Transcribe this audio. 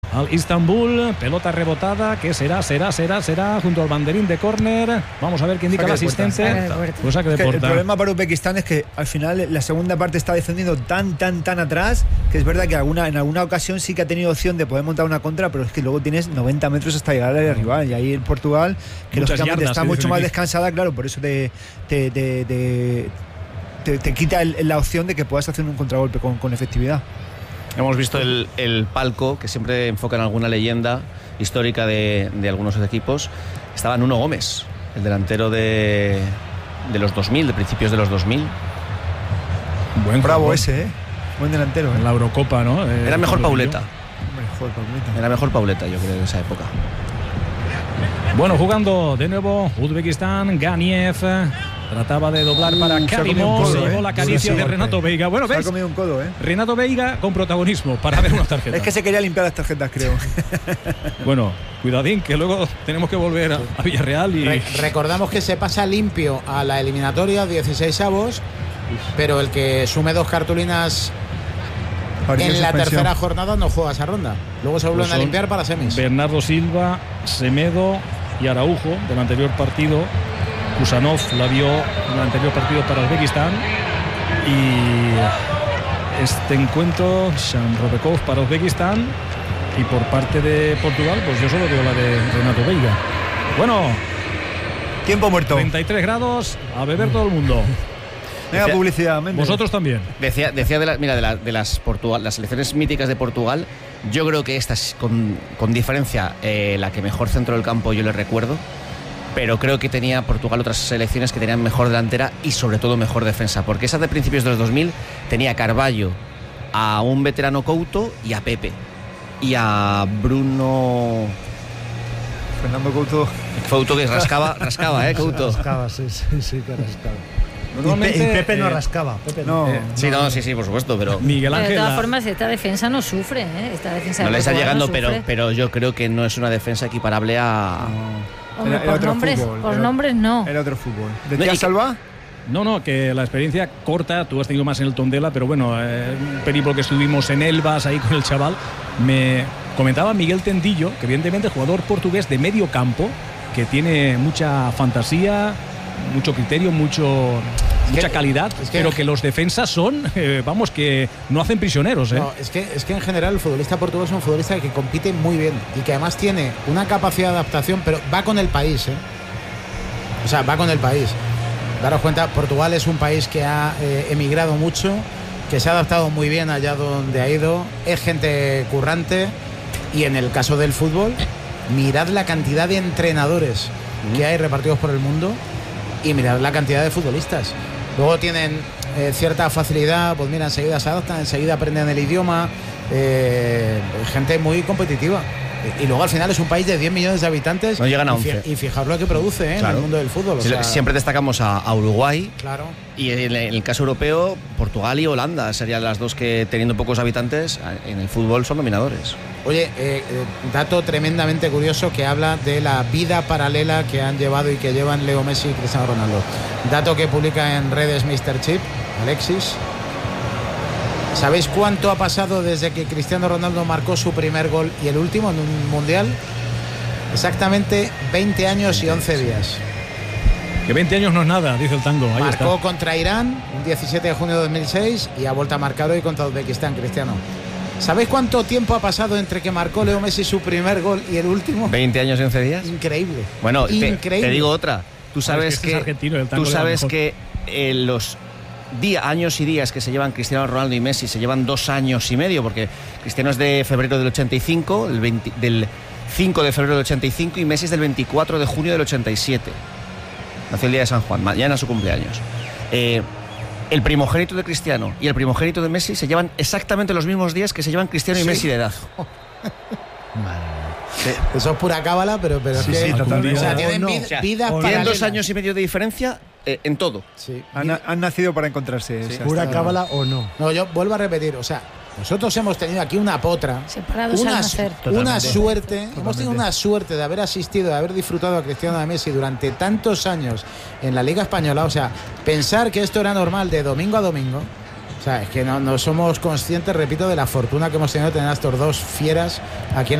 al Istanbul. Pelota rebotada, que será junto al banderín de córner. Vamos a ver qué indica el asistente. Pues saque de puerta. El problema para Uzbekistán es que al final la segunda parte está defendiendo tan atrás, que es verdad que en alguna ocasión sí que ha tenido opción de poder montar una contra, pero es que luego tienes 90 metros hasta llegar al rival, y ahí en Portugal, que lógicamente está mucho más descansada, claro, por eso te quita la opción de que puedas hacer un contragolpe con efectividad. Hemos visto el palco, que siempre enfoca en alguna leyenda histórica de algunos equipos. Estaba Nuno Gómez, el delantero de los 2000, de principios de los 2000. Buen bravo jugador. ese, buen delantero. En la Eurocopa, ¿no? Era mejor Pauleta. Pauleta. Era mejor Pauleta, yo creo, de esa época. Bueno, jugando de nuevo Uzbekistán, Ganiev trataba de doblar para Karimov, se llevó la caricia de Renato Veiga. Bueno, se ¿ves? ha comido un codo, Renato Veiga con protagonismo para ver una tarjeta. Es que se quería limpiar las tarjetas, creo. Bueno, cuidadín, que luego tenemos que volver a Villarreal y... Recordamos que se pasa limpio a la eliminatoria, 16avos, pero el que sume 2 cartulinas en la tercera jornada no juega esa ronda. Luego se vuelven a limpiar para semis. Bernardo Silva, Semedo y Araujo del anterior partido. Kusanov la vio en el anterior partido para Uzbekistán. Y este encuentro, Shanrobekov para Uzbekistán. Y por parte de Portugal, pues yo solo veo la de Renato Veiga. Bueno, tiempo muerto. 33 grados, a beber todo el mundo. Venga, publicidad, Méndez. Vosotros también. Decía de las selecciones míticas de Portugal, yo creo que esta es con diferencia la que mejor centro del campo yo le recuerdo, pero creo que tenía Portugal otras selecciones que tenían mejor delantera y sobre todo mejor defensa, porque esa de principios de los 2000 tenía a Carvalho, a un veterano Couto y a Pepe y a Bruno Fernando Couto que rascaba Couto. Rascaba, sí, que rascaba. Normalmente, y Pepe no rascaba. Pepe no. Sí, por supuesto, pero Miguel Ángel, de todas formas, esta defensa no sufre, ¿eh? Esta defensa no le está llegando, no pero yo creo que no es una defensa equiparable a... Hombre, por nombres no. Era otro fútbol. ¿Decía Salva? No, que la experiencia corta, tú has tenido más en el Tondela, pero bueno, un periplo que estuvimos en Elvas ahí con el chaval, me comentaba Miguel Tendillo, que evidentemente jugador portugués de medio campo, que tiene mucha fantasía, mucho criterio, mucha calidad, pero que los defensas son, que no hacen prisioneros. No, es que en general el futbolista portugués es un futbolista que compite muy bien y que además tiene una capacidad de adaptación, pero va con el país, O sea, va con el país. Daros cuenta, Portugal es un país que ha emigrado mucho, que se ha adaptado muy bien allá donde ha ido, es gente currante, y en el caso del fútbol, mirad la cantidad de entrenadores que hay repartidos por el mundo y mirad la cantidad de futbolistas. Luego tienen cierta facilidad, pues mira, enseguida se adaptan, enseguida aprenden el idioma, gente muy competitiva. Y luego al final es un país de 10 millones de habitantes. No llegan a 11. Y fijaos lo que produce en el mundo del fútbol. O sea, siempre destacamos a Uruguay. Claro. Y en el caso europeo, Portugal y Holanda serían las dos que, teniendo pocos habitantes, en el fútbol son dominadores. Oye, dato tremendamente curioso que habla de la vida paralela que han llevado y que llevan Leo Messi y Cristiano Ronaldo. Dato que publica en redes Mr. Chip, Alexis. ¿Sabéis cuánto ha pasado desde que Cristiano Ronaldo marcó su primer gol y el último en un mundial? Exactamente 20 años y 11 días. Que 20 años no es nada, dice el tango. Ahí marcó está. contra Irán un 17 de junio de 2006 y ha vuelto a marcar hoy contra Uzbekistán, Cristiano. ¿Sabéis cuánto tiempo ha pasado entre que marcó Leo Messi su primer gol y el último? 20 años y 11 días. Increíble. Bueno, increíble. Te digo otra. Tú sabes que argentino, el tango tú le va sabes mejor. que los años y días que se llevan Cristiano Ronaldo y Messi se llevan 2 años y medio, porque Cristiano es de febrero del 85, del 5 de febrero del 85, y Messi es del 24 de junio del 87. Nació el día de San Juan, mañana su cumpleaños. El primogénito de Cristiano y el primogénito de Messi se llevan exactamente los mismos días que se llevan Cristiano y Messi de edad. Sí. Eso es pura cábala, pero es que totalmente. o sea, tienen vida Tienen paralela. 2 años y medio de diferencia en todo. Sí. Han nacido para encontrarse. Sí. ¿Pura cábala o no? No, yo vuelvo a repetir, o sea, nosotros hemos tenido aquí una potra, separados al nacer. una suerte, hemos tenido una suerte de haber asistido, de haber disfrutado a Cristiano y a Messi durante tantos años en la Liga Española. O sea, pensar que esto era normal de domingo a domingo, o sea, es que no somos conscientes, repito, de la fortuna que hemos tenido de tener a estos dos fieras aquí en